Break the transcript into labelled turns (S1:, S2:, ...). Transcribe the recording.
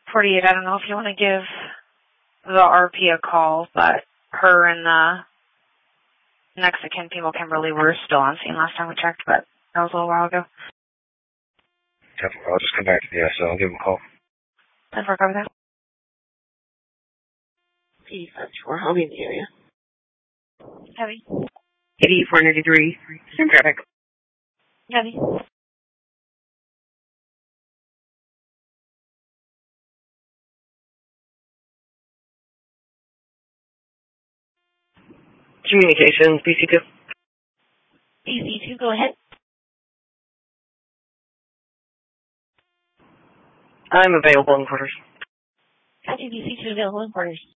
S1: 48, I don't know if you want to give the RP a call, but her and the next of kin people, Kimberly, were still on scene last time we checked, but that was a little while ago.
S2: I'll just come back to the SO. I'll give him a call.
S1: 10-4, cover that.
S3: 85-4, I'll be in the area.
S1: Heavy.
S3: 8493, same traffic.
S1: Heavy.
S3: Communications, BC2.
S1: BC2, go ahead.
S3: I'm available in quarters.
S1: Copy, BC2 available in quarters.